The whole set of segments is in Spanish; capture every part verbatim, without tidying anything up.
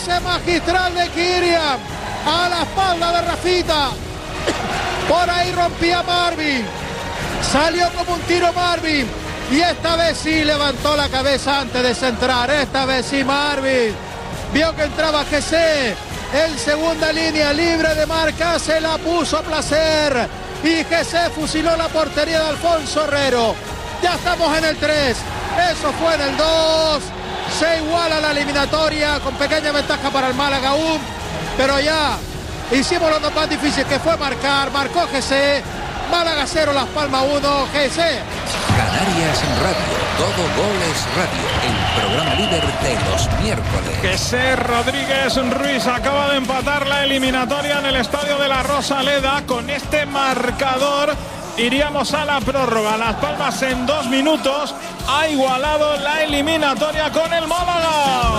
Pase magistral de Kirian a la espalda de Rafita. Por ahí rompía Marvin. Salió como un tiro Marvin. Y esta vez sí levantó la cabeza antes de centrar. Esta vez sí Marvin. Vio que entraba G C. En segunda línea, libre de marca. Se la puso a placer. Y G C fusiló la portería de Alfonso Herrero. Ya estamos en el tres. Eso fue en el dos. Se iguala la eliminatoria con pequeña ventaja para el Málaga aún. Pero ya hicimos lo más difícil, que fue marcar. Marcó G C. Málaga cero, Las Palmas uno. G C. Canarias Radio, todo goles radio, el programa líder de los miércoles. G C Rodríguez Ruiz acaba de empatar la eliminatoria en el estadio de la Rosaleda. Con este marcador iríamos a la prórroga. Las Palmas en dos minutos ha igualado la eliminatoria con el Málaga.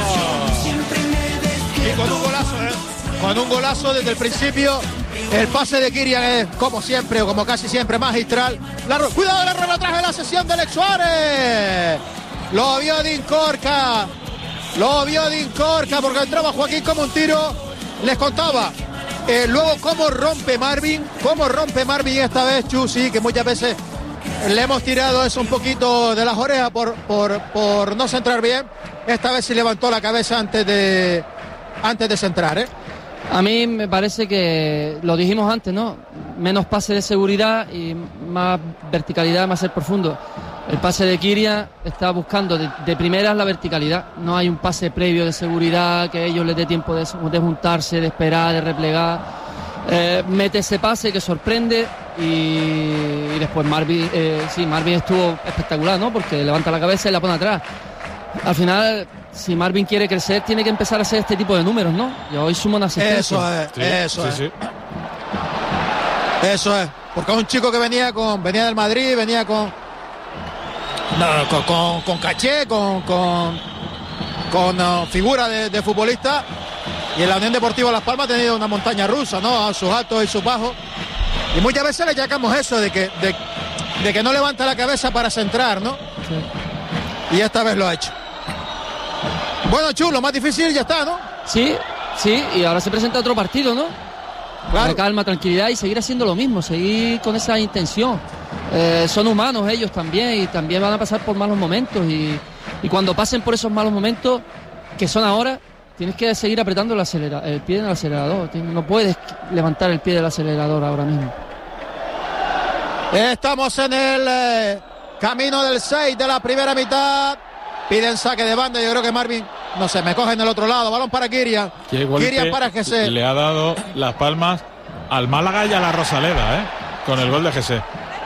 Y con un golazo, ¿eh? Con un golazo desde el principio. El pase de Kirian es, como siempre, o como casi siempre, magistral. La, cuidado, el arrebatraje de la sesión de Alex Suárez. Lo vio Dincorca. Lo vio Dincorca porque entraba Joaquín como un tiro. Les contaba. Eh, luego, cómo rompe Marvin. Cómo rompe Marvin esta vez, Chu, sí, que muchas veces le hemos tirado eso un poquito de las orejas por, por, por no centrar bien. Esta vez sí levantó la cabeza antes de, antes de centrar, ¿eh? A mí me parece que, lo dijimos antes, ¿no? Menos pase de seguridad y más verticalidad, más ser profundo. El pase de Kirian está buscando de, de primeras la verticalidad. No hay un pase previo de seguridad que a ellos les dé tiempo de, de juntarse, de esperar, de replegar. Eh, mete ese pase que sorprende y, y después Marvin, eh, sí, Marvin estuvo espectacular, ¿no? Porque levanta la cabeza y la pone atrás. Al final, si Marvin quiere crecer, tiene que empezar a hacer este tipo de números, ¿no? Y hoy suma una asistencia. Eso es, sí, eso sí, es. Sí. Eso es. Porque es un chico que venía con venía del Madrid, venía con no, con, con, con caché, con con, con uh, figura de, de futbolista. Y en la Unión Deportiva Las Palmas ha tenido una montaña rusa, ¿no? A sus altos y sus bajos. Y muchas veces le llamamos eso de que, de, de que no levanta la cabeza para centrar, ¿no? Sí. Y esta vez lo ha hecho. Bueno, Chulo, más difícil ya está, ¿no? Sí, sí, y ahora se presenta otro partido, ¿no? Claro. La calma, tranquilidad y seguir haciendo lo mismo, seguir con esa intención. Eh, son humanos ellos también y también van a pasar por malos momentos y, y cuando pasen por esos malos momentos, que son ahora, tienes que seguir apretando el, acelera, el pie del acelerador. No puedes levantar el pie del acelerador ahora mismo. Estamos en el eh, camino del seis de la primera mitad. Piden saque de banda. Yo creo que Marvin, no sé, me cogen del otro lado. Balón para Kirian. Kirian para G C. Le ha dado Las Palmas al Málaga y a la Rosaleda, ¿eh? Con el gol de G C.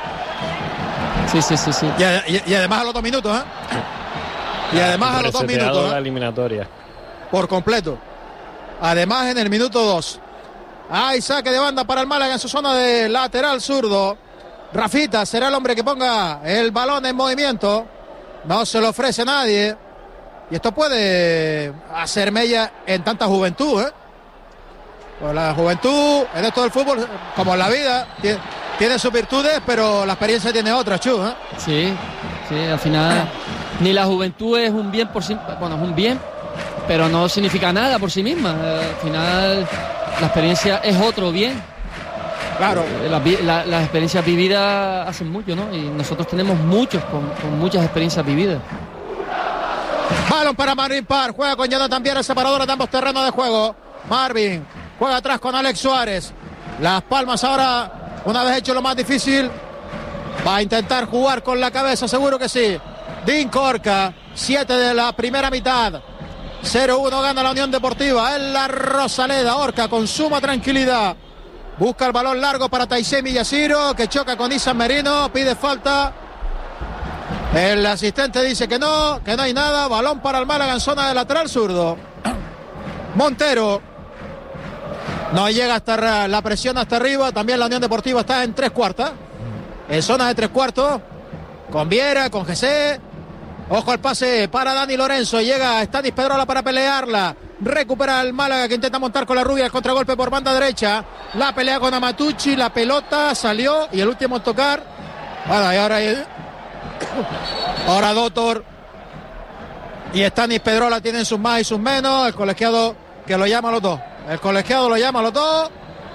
Sí, sí, sí, sí. Y, y, y además a los dos minutos, ¿eh? Y además a los dos minutos. La eliminatoria. Por completo. Además en el minuto dos. Hay saque de banda para el Málaga en su zona de lateral zurdo. Rafita será el hombre que ponga el balón en movimiento. No se lo ofrece nadie. Y esto puede hacer mella en tanta juventud, ¿eh? Pues la juventud en esto del fútbol, como en la vida, tiene, tiene sus virtudes, pero la experiencia tiene otras, Chu, ¿eh? Sí, sí, al final ni la juventud es un bien por sí, bueno, es un bien, pero no significa nada por sí misma. Al final la experiencia es otro bien. Claro. Las, la, las experiencias vividas hacen mucho, ¿no? Y nosotros tenemos muchos con, con muchas experiencias vividas. Balón para Marvin Parr. Juega con Jonathan Viera, separadora de ambos terrenos de juego. Marvin juega atrás con Alex Suárez. Las Palmas ahora, una vez hecho lo más difícil, va a intentar jugar con la cabeza, seguro que sí. Dincorca, siete de la primera mitad. cero uno gana la Unión Deportiva en la Rosaleda. Orca con suma tranquilidad. Busca el balón largo para Taisé Millaciro, que choca con Isan Merino, pide falta. El asistente dice que no, que no hay nada. Balón para el Málaga en zona de lateral zurdo. Montero. No llega hasta la presión hasta arriba. También la Unión Deportiva está en tres cuartas. En zona de tres cuartos. Con Viera, con G C. Ojo al pase para Dani Lorenzo. Llega Stanis Pedrola para pelearla. Recupera el Málaga que intenta montar con la rubia. El contragolpe por banda derecha. La pelea con Amatucci. La pelota salió. Y el último en tocar. Bueno, y ahora... Ahora Dotor y Stanis Pedrola tienen sus más y sus menos. El colegiado que lo llama a los dos. El colegiado lo llama a los dos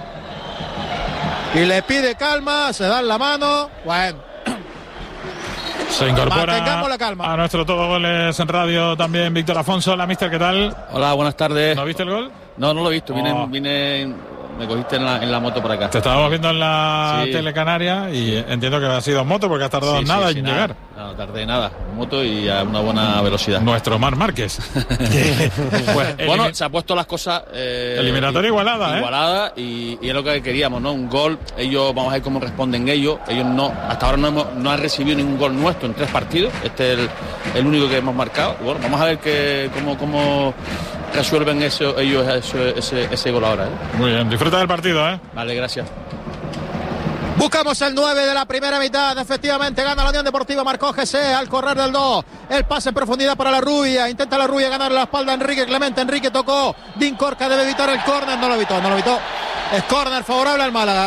y le pide calma, se dan la mano. Bueno, se incorpora mantengamos la calma. A nuestro Todo Goles en Radio también Víctor Afonso. Hola, mister, ¿qué tal? Hola, buenas tardes. ¿No viste el gol? No, no lo he visto. Vine, Oh. vine, me cogiste en la, en la moto por acá. Te estábamos viendo en la Sí. tele canaria y entiendo que ha sido en moto porque has tardado Sí, nada sí, sí, en nada. llegar. No, no tardé nada. En moto y a una buena velocidad. Nuestro Mar Márquez. Pues, Bueno, elimi- se ha puesto las cosas... Eh, Eliminatoria igualada, ¿eh? Igualada y, y es lo que queríamos, ¿no? Un gol. Ellos, vamos a ver cómo responden ellos. Ellos no, hasta ahora no, hemos, no han recibido ningún gol nuestro en tres partidos. Este es el, el único que hemos marcado. Y bueno, vamos a ver que, cómo, cómo resuelven eso, ellos eso, ese, ese gol ahora, ¿eh? Muy bien, disfruta del partido, ¿eh? Vale, gracias. Buscamos el nueve de la primera mitad. Efectivamente gana la Unión Deportiva. Marcó G C al correr del dos. El pase en profundidad para la Rubia. Intenta la Rubia ganar la espalda a Enrique Clemente. Enrique tocó. Dean Corca debe evitar el córner. No lo evitó, no lo evitó. Es córner favorable al Málaga.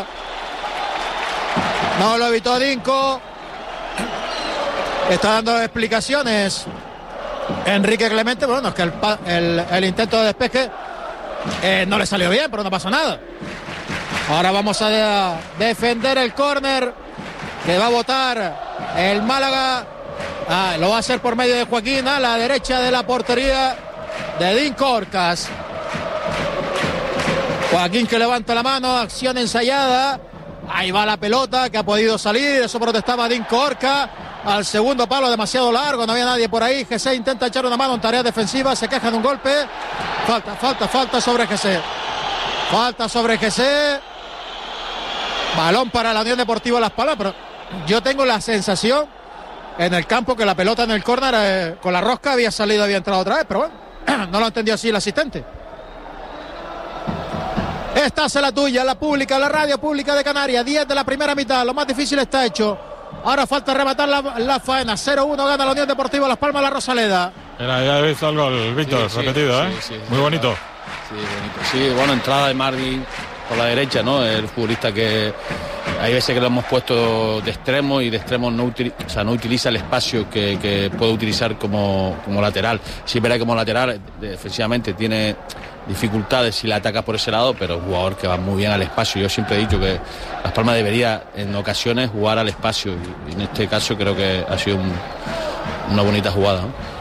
No lo evitó Dinco. Está dando explicaciones Enrique Clemente. Bueno, es que el, el, el intento de despeje eh, no le salió bien, pero no pasó nada. Ahora vamos a de, defender el córner que va a votar el Málaga. Ah, lo va a hacer por medio de Joaquín a la derecha de la portería de Dean Corcas. Joaquín que levanta la mano, acción ensayada. Ahí va la pelota que ha podido salir. Eso protestaba Dean Corca. Al segundo palo demasiado largo, no había nadie por ahí. G C intenta echar una mano en tarea defensiva. Se queja de un golpe. Falta, falta, falta sobre G C. Falta sobre G C. Balón para la Unión Deportiva Las Palmas, pero yo tengo la sensación en el campo que la pelota en el córner eh, con la rosca había salido, había entrado otra vez, pero bueno, no lo entendió así el asistente. Esta es la tuya, la pública, la radio pública de Canarias, diez de la primera mitad, lo más difícil está hecho. Ahora falta rematar la, la faena, cero uno gana la Unión Deportiva Las Palmas, la Rosaleda. Mira, ya he visto el gol, Víctor, Sí, sí, repetido, sí, ¿eh? sí, sí, Muy sí, bonito. Sí, bonito. Sí, bueno, entrada de Marvin por la derecha, ¿no? El futbolista que hay veces que lo hemos puesto de extremo y de extremo no, util, o sea, no utiliza el espacio que, que puede utilizar como, como lateral. Sí, verá como lateral defensivamente tiene dificultades si la ataca por ese lado, pero es un jugador que va muy bien al espacio. Yo siempre he dicho que Las Palmas debería en ocasiones jugar al espacio y, y en este caso creo que ha sido un, una bonita jugada, ¿no?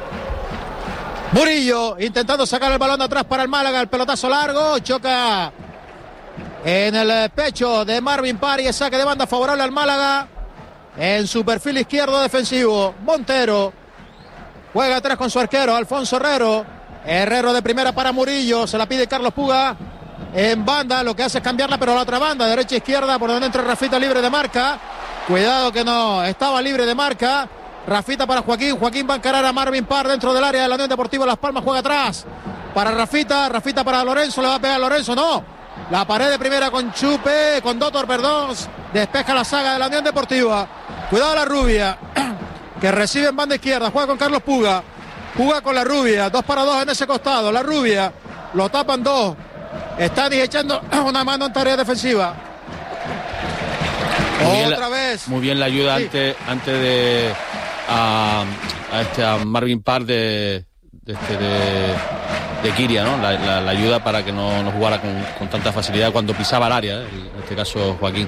Murillo intentando sacar el balón de atrás para el Málaga, el pelotazo largo, choca en el pecho de Marvin Pari, saque de banda favorable al Málaga en su perfil izquierdo defensivo. Montero juega atrás con su arquero Alfonso Herrero. Herrero de primera para Murillo, se la pide Carlos Puga en banda, lo que hace es cambiarla pero a la otra banda, derecha izquierda por donde entra Rafita libre de marca. Cuidado que no estaba libre de marca. Rafita para Joaquín, Joaquín va a encarar a Marvin Parr dentro del área de la Unión Deportiva Las Palmas, juega atrás para Rafita, Rafita para Lorenzo, le va a pegar a Lorenzo, no, la pared de primera con Chupe, con Dotor, perdón, despeja la saga de la Unión Deportiva. Cuidado la Rubia, que recibe en banda izquierda, juega con Carlos Puga, Puga con la Rubia, dos para dos en ese costado, la Rubia, lo tapan dos, están echando una mano en tarea defensiva. Muy Otra la, vez. Muy bien la ayuda Sí. antes, antes de a, a este a Marvin Parr de, de, este, de, de Kiria, ¿no? La, la, la ayuda para que no, no jugara con, con tanta facilidad cuando pisaba el área, ¿eh? En este caso Joaquín.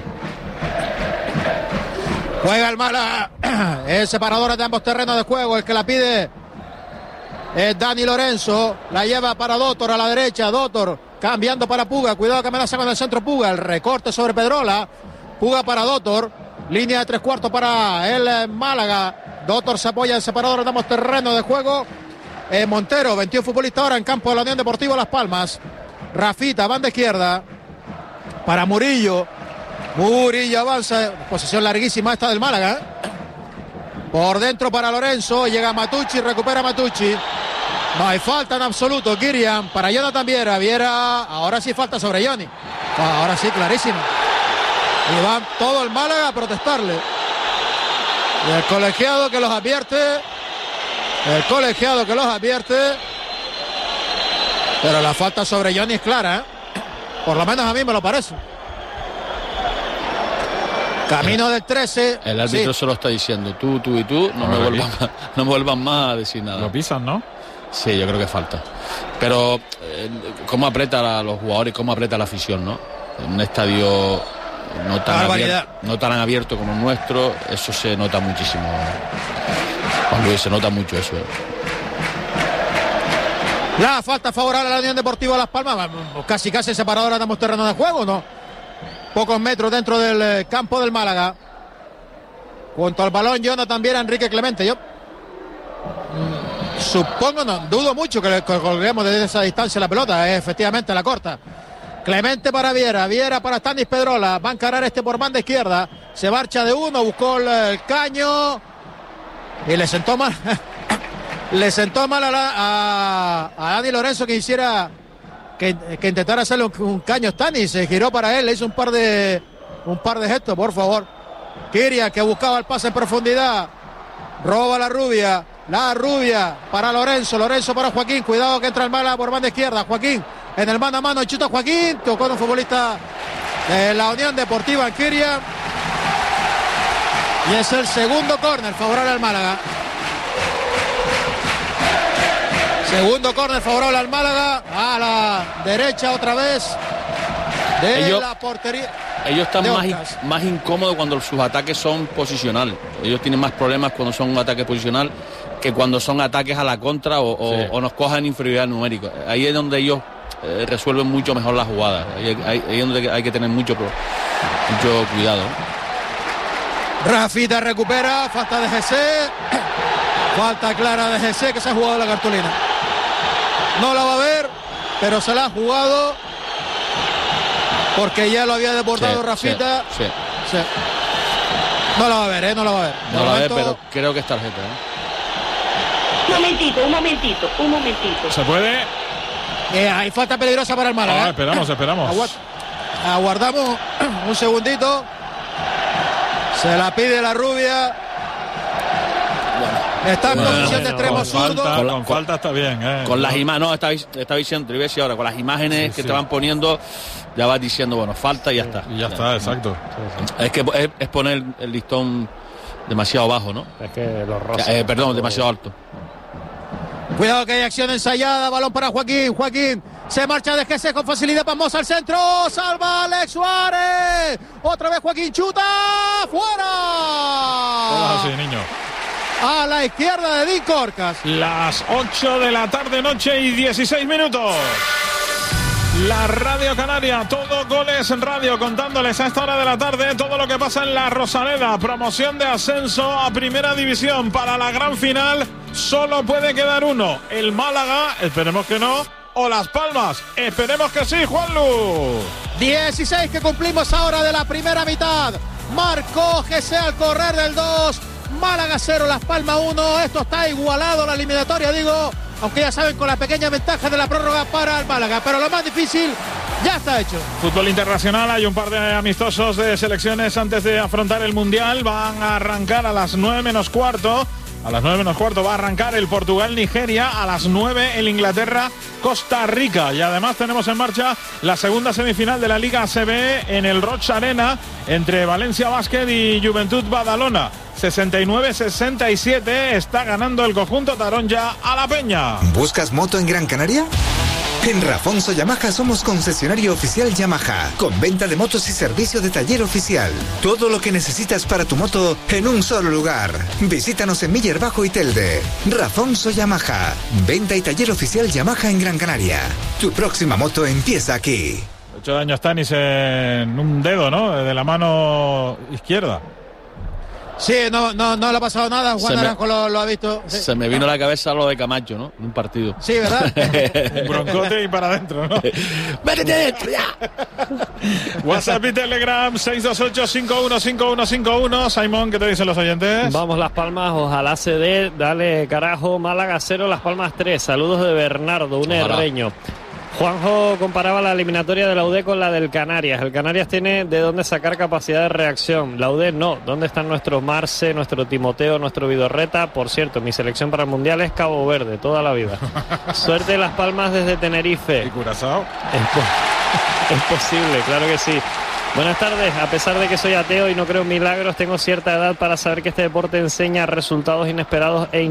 Juega el Málaga, es separadora de ambos terrenos de juego, el que la pide es Dani Lorenzo, la lleva para Dotor a la derecha, Dotor cambiando para Puga, cuidado que amenaza con el centro Puga, el recorte sobre Pedrola, Puga para Dotor, línea de tres cuartos para el Málaga, Dotor se apoya en separador de ambos terrenos de juego, eh, Montero, veintiún futbolistas ahora en campo de la Unión Deportiva Las Palmas, Rafita, banda izquierda, para Murillo, Murillo avanza, posición larguísima esta del Málaga, ¿eh? Por dentro para Lorenzo, llega Matucci, recupera Matucci. No hay falta en absoluto, Kirian, para Jonathan Viera, Viera, ahora sí falta sobre Johnny. Ahora sí, clarísimo. Y va todo el Málaga a protestarle. Y el colegiado que los advierte, el colegiado que los advierte, pero la falta sobre Johnny es clara, ¿eh? Por lo menos a mí me lo parece. Camino del trece. El árbitro sí. se lo está diciendo, tú, tú y tú, no, No me lo vuelvan más, no me vuelvan más a decir nada. Lo pisan, ¿no? Sí, yo creo que falta. Pero eh, cómo aprieta a los jugadores, cómo aprieta la afición, ¿no? En un estadio no tan, abierto, no tan abierto como el nuestro, eso se nota muchísimo. Juan Luis, se nota mucho eso. La falta favorable a la Unión Deportiva Las Palmas, casi casi separadora de terreno de juego, ¿no? Pocos metros dentro del campo del Málaga. Junto al balón, Jonathan Viera, Enrique Clemente. Yo mm, supongo, no, dudo mucho que le colguemos desde esa distancia la pelota, eh, efectivamente la corta. Clemente para Viera, Viera para Stanis Pedrola, va a encarar este por banda izquierda, se marcha de uno, buscó el, el caño y le sentó mal, le sentó mal a, la, a, a Dani Lorenzo que hiciera, que, que intentara hacerle un, un caño a Stanis, se giró para él, le hizo un par de, un par de gestos, por favor. Kiria que buscaba el pase en profundidad, roba la rubia, la rubia para Lorenzo, Lorenzo para Joaquín, cuidado que entra el Málaga por banda izquierda, Joaquín. En el mano a mano, chuta Joaquín, tocó un futbolista de la Unión Deportiva Kiria. Y es el segundo córner favorable al Málaga. Segundo córner favorable al Málaga. A la derecha otra vez de ellos, la portería. Ellos están más, in, más incómodos cuando sus ataques son posicionales. Ellos tienen más problemas cuando son un ataque posicional que cuando son ataques a la contra o, o, sí. o nos cojan inferioridad numérica. Ahí es donde ellos Eh, resuelven mucho mejor las jugadas. Ahí, ahí, ahí es donde hay que tener mucho, mucho cuidado. Rafita recupera, falta de G C, falta clara de G C que se ha jugado la cartulina. No la va a ver, pero se la ha jugado porque ya lo había desbordado sí, Rafita. Sí, sí. Sí. No la va a ver, ¿eh? No la va a ver. No la va a ver, pero creo que es tarjeta, ¿eh? Un momentito, un momentito, un momentito. ¿Se puede? Eh, hay falta peligrosa para el Málaga. Ah, esperamos, esperamos. Aguard aguardamos un segundito. Se la pide la rubia. Bueno, está en bueno, posición de extremo zurdo. Falta, con, con falta está bien. Eh. Con las imágenes, no, está, está diciendo, te voy a decir ahora, con las imágenes sí, que sí. te van poniendo, ya vas diciendo, bueno, falta y ya está. Y ya está, exacto. Sí, sí. Es que es, es poner el listón demasiado bajo, ¿no? Es que los rosas. Eh, perdón, demasiado alto. Cuidado que hay acción ensayada, balón para Joaquín, Joaquín se marcha de G C con facilidad, vamos al centro, salva Alex Suárez, otra vez Joaquín chuta, fuera. Todas así, niño. A la izquierda de Dean Corcas. Las ocho de la tarde, noche y dieciséis minutos. La Radio Canaria, todo Goles en Radio, contándoles a esta hora de la tarde todo lo que pasa en la Rosaleda. Promoción de ascenso a Primera División. Para la gran final solo puede quedar uno. El Málaga, esperemos que no, o Las Palmas, esperemos que sí, Juanlu. dieciséis que cumplimos ahora de la primera mitad. Marcó G C al correr del dos. Málaga cero, Las Palmas uno. Esto está igualado, la eliminatoria, digo. Aunque ya saben, con la pequeña ventaja de la prórroga para el Málaga. Pero lo más difícil ya está hecho. Fútbol internacional, hay un par de amistosos de selecciones antes de afrontar el Mundial. Van a arrancar a las nueve menos cuarto. A las nueve menos cuarto va a arrancar el Portugal-Nigeria. A las nueve el Inglaterra-Costa Rica. Y además tenemos en marcha la segunda semifinal de la Liga A C B en el Roig Arena entre Valencia Basket y Juventud Badalona. sesenta y nueve sesenta y siete está ganando el conjunto Taronja a la Peña. ¿Buscas moto en Gran Canaria? En Rafonso Yamaha somos concesionario oficial Yamaha, con venta de motos y servicio de taller oficial. Todo lo que necesitas para tu moto en un solo lugar. Visítanos en Miller Bajo y Telde. Rafonso Yamaha, venta y taller oficial Yamaha en Gran Canaria. Tu próxima moto empieza aquí. Ocho daños Stanis en un dedo, ¿no? De la mano izquierda. Sí, no, no, no le ha pasado nada. Juan me, Naranjo lo, lo ha visto. Sí. Se me vino a la cabeza lo de Camacho, ¿no? En un partido. Sí, ¿verdad? Un broncote y para adentro, ¿no? ¡Métete dentro ya! WhatsApp y Telegram seis dos ocho, cinco uno cinco uno cinco uno. Simón, ¿qué te dicen los oyentes? Vamos Las Palmas, ojalá se dé. Dale carajo, Málaga cero, Las Palmas tres. Saludos de Bernardo, un herreño. Juanjo comparaba la eliminatoria de la U D con la del Canarias. El Canarias tiene de dónde sacar capacidad de reacción. La U D no. ¿Dónde están nuestros Marce, nuestro Timoteo, nuestro Vidorreta? Por cierto, mi selección para el Mundial es Cabo Verde, toda la vida. Suerte de Las Palmas desde Tenerife. ¿Y Curazao? Es, es posible, claro que sí. Buenas tardes. A pesar de que soy ateo y no creo en milagros, tengo cierta edad para saber que este deporte enseña resultados inesperados e